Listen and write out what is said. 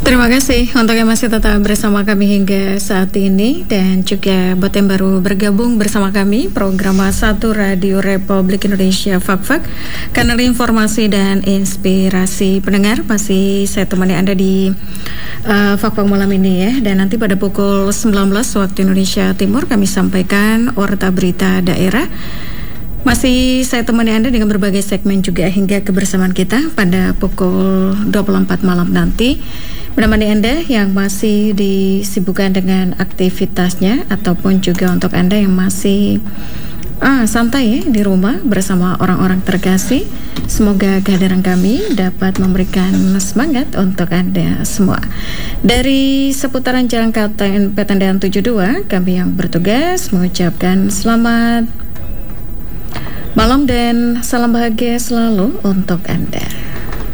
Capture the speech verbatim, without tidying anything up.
Terima kasih untuk yang masih tetap bersama kami hingga saat ini, dan juga buat yang baru bergabung bersama kami program satu Radio Republik Indonesia Fak-Fak, kanal informasi dan inspirasi pendengar. Masih saya temani Anda di uh, Fak-Fak malam ini ya, dan nanti pada pukul sembilan belas waktu Indonesia Timur kami sampaikan Warta Berita Daerah. Masih saya temani Anda dengan berbagai segmen juga hingga kebersamaan kita pada pukul dua puluh empat malam nanti. Menemani Anda yang masih disibukkan dengan aktivitasnya, ataupun juga untuk Anda yang masih ah, santai ya di rumah bersama orang-orang terkasih. Semoga kehadiran kami dapat memberikan semangat untuk Anda semua. Dari seputaran Jalan K T N Petendan tujuh puluh dua, kami yang bertugas mengucapkan selamat malam dan salam bahagia selalu untuk Anda.